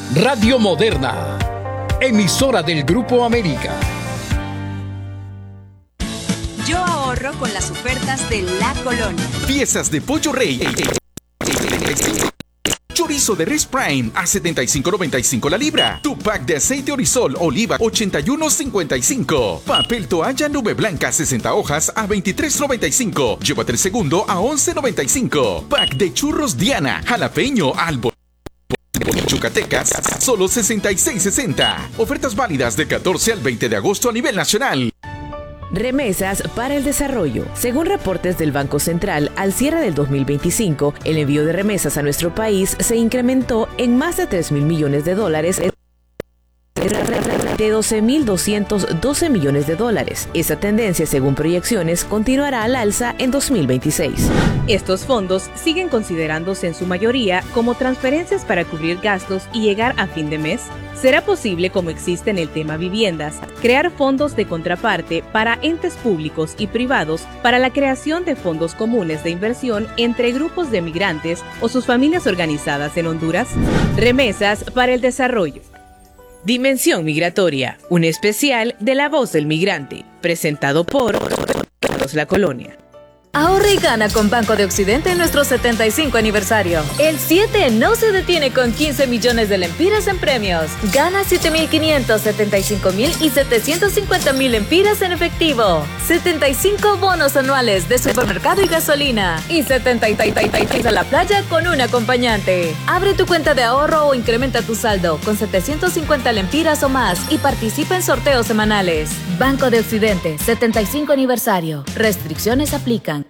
Radio Moderna, emisora del Grupo América. Yo ahorro con las ofertas de La Colonia. Piezas de pollo rey. Chorizo de res prime a $75.95 la libra. Tu pack de aceite Orisol oliva $81.55. Papel toalla nube blanca 60 hojas a $23.95. Llévate el segundo a $11.95. Pack de churros Diana jalapeño al Chucatecas, solo $66.60. Ofertas válidas del 14 al 20 de agosto a nivel nacional. Remesas para el desarrollo. Según reportes del Banco Central, al cierre del 2025, el envío de remesas a nuestro país se incrementó en más de $3.000 millones de 12.212 millones de dólares. Esa tendencia, según proyecciones, continuará al alza en 2026. Estos fondos siguen considerándose en su mayoría como transferencias para cubrir gastos y llegar a fin de mes. ¿Será posible, como existe en el tema viviendas, crear fondos de contraparte para entes públicos y privados para la creación de fondos comunes de inversión entre grupos de migrantes o sus familias organizadas en Honduras? Remesas para el desarrollo. Dimensión Migratoria, un especial de La Voz del Migrante, presentado por Carlos La Colonia. Ahorra y gana con Banco de Occidente en nuestro 75 aniversario. El 7 no se detiene con 15 millones de lempiras en premios. Gana 7.500, 75.000 y 750.000 lempiras en efectivo. 75 bonos anuales de supermercado y gasolina. Y 76 a la playa con un acompañante. Abre tu cuenta de ahorro o incrementa tu saldo con 750 lempiras o más y participa en sorteos semanales. Banco de Occidente, 75 aniversario. Restricciones aplican.